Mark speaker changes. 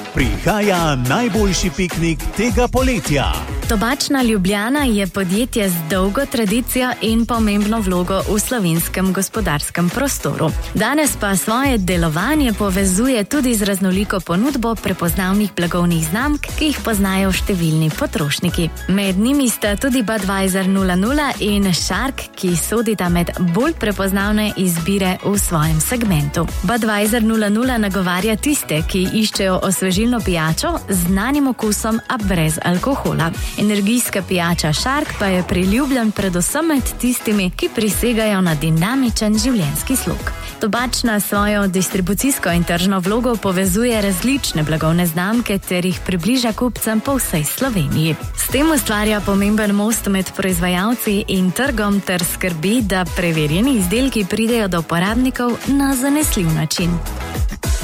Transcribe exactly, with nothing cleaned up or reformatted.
Speaker 1: Prihaja najboljši piknik tega poletja.
Speaker 2: Tobačna Ljubljana je podjetje z dolgo tradicijo in pomembno vlogo v slovenskem gospodarskem prostoru. Danes pa svoje delovanje povezuje tudi z raznoliko ponudbo prepoznavnih blagovnih znamk, ki jih poznajo številni potrošniki. Med njimi sta tudi Budweiser nula nula in Shark, ki sodita med bolj prepoznavne izbire v svojem segmentu. Budweiser nula nula nagovarja tiste, ki iščejo osvežilno pijačo z znanim okusom, a brez alkohola. Energijska pijača Shark pa je priljubljen predvsem med tistimi, ki prisegajo na dinamičen življenjski slog. Tobačna svojo distribucijsko in tržno vlogo povezuje različne blagovne znamke ter jih približa kupcem po vsej Sloveniji. S tem ustvarja pomemben most med proizvajalci in trgom ter skrbi, da preverjeni izdelki pridejo do uporabnikov na zanesljiv način.